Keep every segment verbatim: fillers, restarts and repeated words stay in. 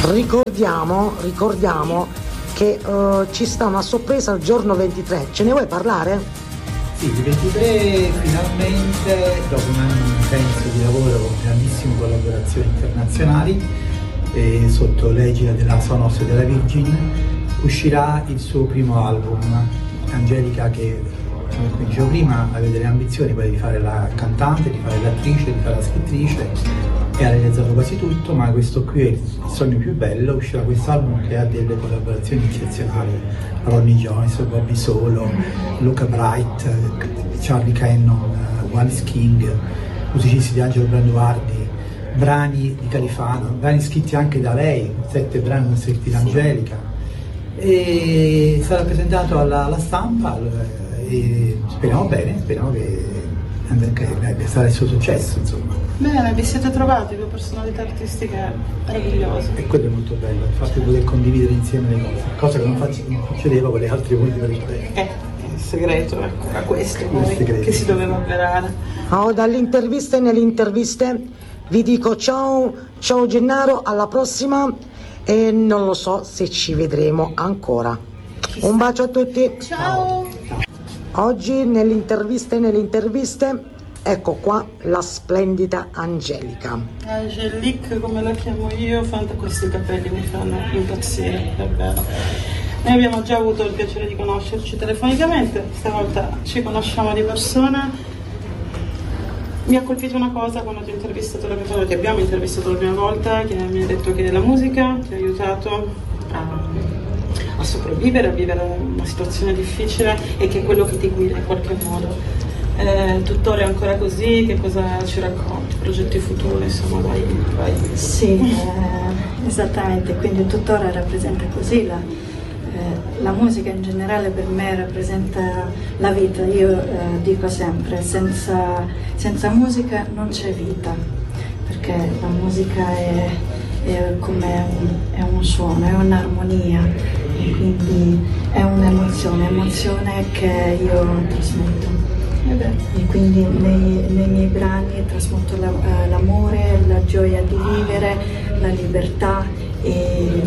Ricordiamo, ricordiamo che uh, ci sta una sorpresa il giorno ventitré. Ce ne vuoi parlare? Sì, il ventitré finalmente, dopo un anno intenso di lavoro con grandissime collaborazioni internazionali e sotto l'egida della Sonos e della Virgin, uscirà il suo primo album. Angelica, che come dicevo prima, aveva delle ambizioni poi di fare la cantante, di fare l'attrice, di fare la scrittrice, e ha realizzato quasi tutto, ma questo qui è il sogno più bello. Uscirà quest'album che ha delle collaborazioni eccezionali: Ronnie Jones, Bobby Solo, Luca Bright, Charlie Cannon, Wallace King, musicisti di Angelo Branduardi, brani di Califano, brani scritti anche da lei, sette brani scritti da Angelica, e sarà presentato alla, alla stampa e speriamo bene, speriamo che, che sarà il suo successo, insomma. Bene, vi siete trovati due personalità artistiche meravigliose. E quello è molto bello, il fatto di poter condividere insieme le cose, cosa che non, faccio, non succedeva con le altre volte precedenti. Eh, il segreto, ecco, era questo poi, che si doveva avverare. Oh, dalle interviste nelle interviste vi dico ciao, ciao Gennaro, alla prossima, e non lo so se ci vedremo ancora. Chissà. Un bacio a tutti. Ciao. Ciao. Oggi nelle interviste nelle interviste ecco qua la splendida Angelica. Angelique, come la chiamo io, fanta, questi capelli mi fanno impazzire, davvero. Noi abbiamo già avuto il piacere di conoscerci telefonicamente, stavolta ci conosciamo di persona. Mi ha colpito una cosa quando ti ho intervistato la prima volta, che abbiamo intervistato la prima volta, che mi ha detto che la musica ti ha aiutato a, a sopravvivere, a vivere una situazione difficile, e che è quello che ti guida in qualche modo. Eh, tuttora è ancora così? Che cosa ci racconti? Progetti futuri, insomma, vai, vai. Sì, eh, esattamente, quindi tuttora rappresenta così la, eh, la musica in generale per me rappresenta la vita. Io eh, dico sempre, senza, senza musica non c'è vita, perché la musica è, è come un, è un suono, è un'armonia, e quindi è un'emozione, emozione che io trasmetto. E quindi nei, nei miei brani trasmetto la, uh, l'amore, la gioia di vivere, la libertà, e,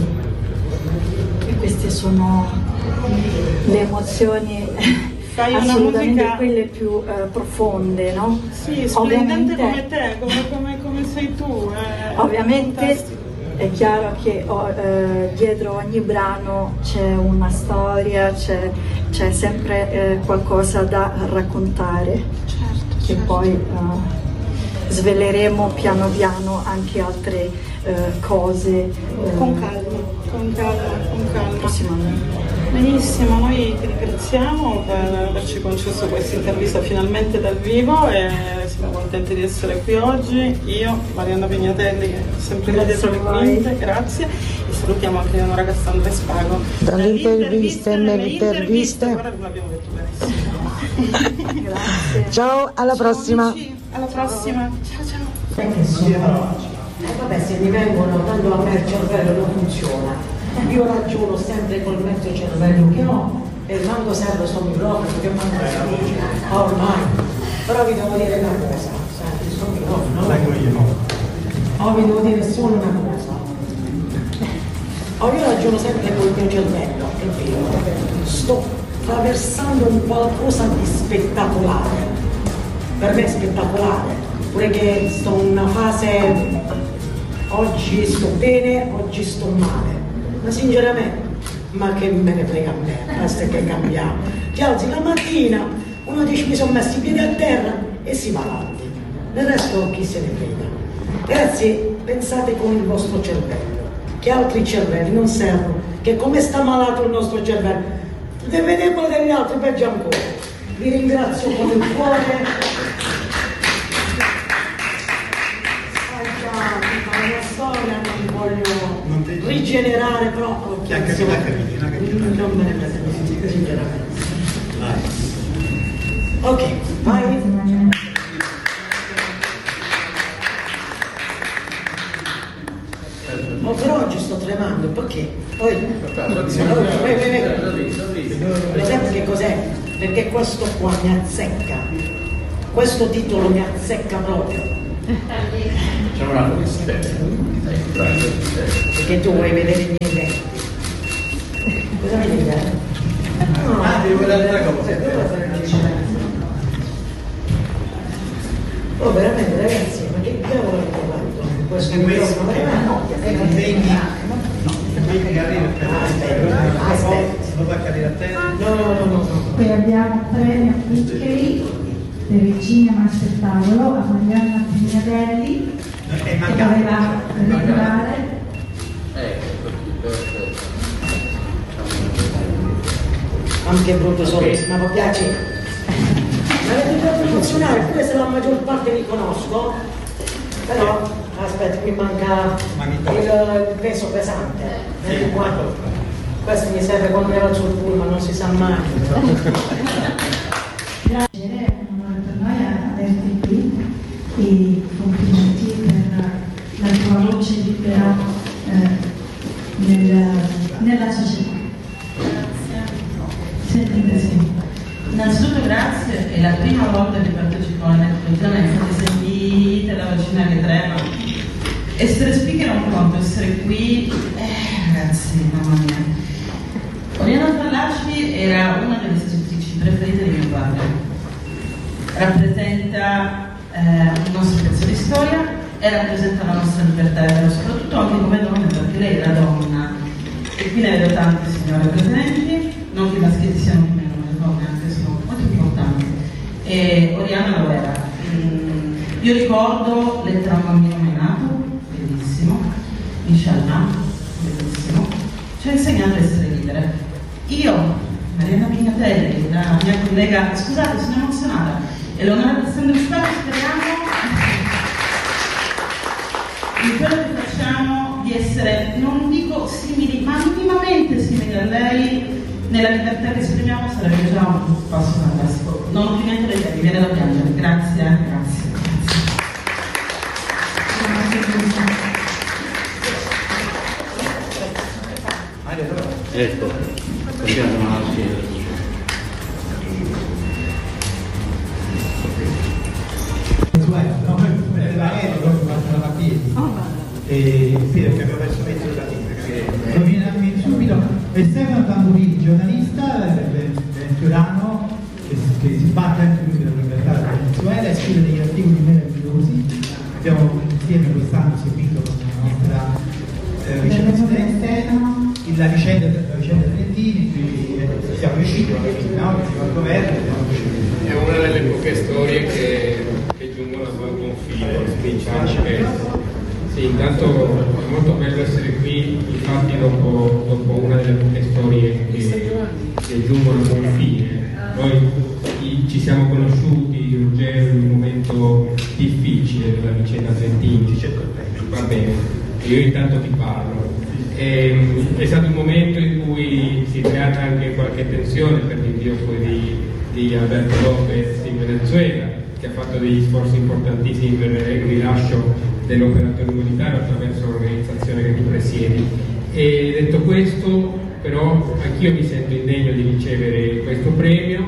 e queste sono le emozioni assolutamente musica... quelle più uh, profonde, no? Sì, splendente come te, come, come, come sei tu. Eh. Ovviamente fantastico. È chiaro che oh, eh, dietro ogni brano c'è una storia, c'è, c'è sempre eh, qualcosa da raccontare, certo, che certo. Poi uh, sveleremo piano piano anche altre uh, cose. Uh, con calma, con calma, con calma. Prossimamente. Benissimo, noi ti ringraziamo per averci concesso questa intervista finalmente dal vivo, e siamo contenti di essere qui oggi. Io, Marianna Pignatelli, che è sempre lì dietro le quinte, grazie, e salutiamo anche Leonora Cassandra e Spago. Dalle interviste nelle interviste. Guarda, non l'abbiamo detto benissimo. Grazie. Ciao, alla Ciao, prossima. amici, alla prossima. Ciao ciao. E che sono? Eh vabbè, se mi vengono, tanto a me il cervello non funziona. Io ragiono sempre col mezzo cervello che ho, e quando serve sono microfono, che mando ormai. Però vi devo dire una cosa, senti, sono microfono. Oh, vi devo dire solo una cosa. Oh, io ragiono sempre col mio cervello, è vero. Sto attraversando un qualcosa di spettacolare. Per me è spettacolare, pure che sto in una fase, oggi sto bene, oggi sto male. Ma sinceramente, ma che me ne frega a me, basta che cambiamo. Ti alzi la mattina, uno dice mi sono messo i piedi a terra e si va avanti. Del resto chi se ne frega. Ragazzi, pensate con il vostro cervello, che altri cervelli non servono, che come sta malato il nostro cervello, deve vedere degli altri, peggio ancora. Vi ringrazio con il cuore. Sai già, tutta la mia storia, non vi voglio rigenerare, però chi ha capito ha capito, non me ne frega sinceramente. Ok, vai. Oh, però oggi sto tremando, perché? Poi, vedete che cos'è? Perché questo qua mi azzecca, questo titolo mi azzecca proprio, Facciamo una cosa. Perché tu vuoi vedere i miei denti. Cosa mi devi dare? No, Ah, devo vedere altra cosa. Oh, veramente ragazzi, ma che cavolo avete fatto? Questo microfono veramente? Vedi? Vedi che arriva a te. Aspetta, aspetta. Lo fa cadere a te? No, no, no, no. Poi abbiamo premio Mickey per il cinema spettacolo a Marianna Pignatelli È che mancato. doveva ritirare. Anche brutto sorriso, ma mi piace. Ma avete fatto funzionare, pure se la maggior parte li conosco. Però, aspetta, mi manca il, il peso pesante. ventiquattro. Questo mi serve quando ero sul pullman, non si sa mai. Grazie, è un onore per noi averti qui e complimenti per la tua voce libera eh, nel, nella società. Sentite, sì. Innanzitutto grazie, è la prima volta che partecipo alla televisione, infatti sentite la vocina che trema. Essere speaker è un conto, essere qui, eh, ragazzi, mamma mia. Oriana Fallaci era una delle scrittrici preferite di mio padre. Rappresenta eh, il nostro pezzo di storia e rappresenta la nostra libertà, e soprattutto anche come donna, perché lei era donna. E qui ne vedo tante signore presenti, non che i maschietti siano meno, ma le donne anche sono molto importanti. E Oriana lo era. Mm, io ricordo Lettera a un bambino mai nato, bellissimo, Inshallah, bellissimo, ci ha insegnato a essere libere. Io, Marianna Pignatelli, la mia collega, scusate, sono emozionata, e l'onore di essere stata, speriamo in quello che facciamo di essere, non dico simili, ma minimamente simili a lei, nella libertà che esprimiamo sarebbe già un passo fantastico. Non ho più niente da dire, mi viene da piangere. Grazie, grazie, grazie. Ecco, cambiamo un attimo. E sì, perché abbiamo perso mezzo della vita. Nominarmi subito Stefano Tamburini, giornalista venezuelano che, che si batte anche lui per la libertà della Venezuela e scrive degli articoli meravigliosi. Abbiamo insieme quest'anno seguito la nostra eh, vicepresidente la vicenda, la vicenda Trentini, siamo riusciti alla fine, no? Insieme al governo siamo riusciti. È una delle poche storie che, che giungono a buon confine, diciamo che sì, intanto è molto bello essere qui, infatti dopo, dopo una delle poche storie che, che giungono a buon fine. Noi ci siamo conosciuti, Ruggero, in un momento difficile della vicenda Trentini, va bene, io intanto ti parlo. E, è stato un momento in cui si è creata anche qualche tensione per l'invio poi di, di Alberto Lopez in Venezuela, che ha fatto degli sforzi importantissimi per il rilascio dell'operatore umanitario attraverso l'organizzazione che tu presiedi. E detto questo, però, anch'io mi sento indegno di ricevere questo premio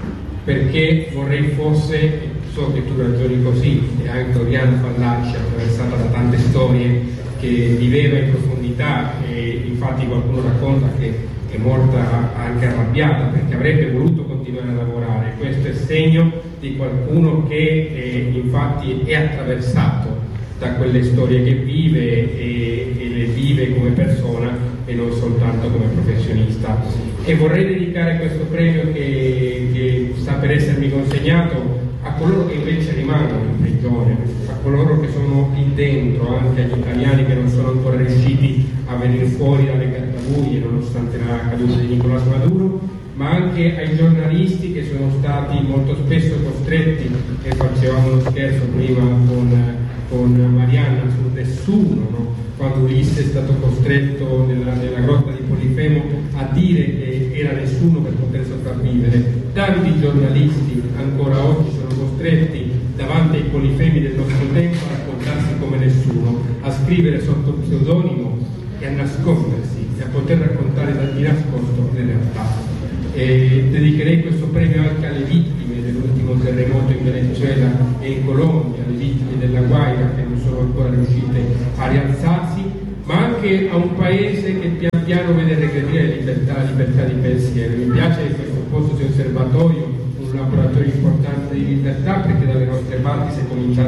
perché vorrei fosse, so che tu ragioni così, e anche Oriana Fallaci, attraversata da tante storie, che viveva in profondità, e infatti qualcuno racconta che è morta anche arrabbiata perché avrebbe voluto continuare a lavorare. Questo è segno di qualcuno che eh, infatti è attraversato da quelle storie che vive e, e le vive come persona e non soltanto come professionista. E vorrei dedicare questo premio che, che sta per essermi consegnato a coloro che invece rimangono in prigione, a coloro che sono lì dentro, anche agli italiani che non sono ancora riusciti a venire fuori dalle gattabuie nonostante la caduta di Nicolás Maduro, ma anche ai giornalisti che sono stati molto spesso costretti, e facevamo uno scherzo prima con, con Marianna su nessuno, no? Quando Ulisse è stato costretto nella, nella grotta di Polifemo a dire che era nessuno per poter sopravvivere. Tanti giornalisti ancora oggi sono costretti davanti ai polifemi del nostro tempo a raccontarsi come nessuno, a scrivere sotto pseudonimo e a nascondersi e a poter raccontare di nascosto le realtà. E dedicherei questo premio anche alle vittime dell'ultimo terremoto in Venezuela e in Colombia, le vittime della Guaira che non sono ancora riuscite a rialzarsi, ma anche a un paese che pian piano vede regredire la libertà, la libertà di pensiero. Mi piace che questo posto sia un osservatorio, un laboratorio importante di libertà, perché dalle nostre parti si è cominciato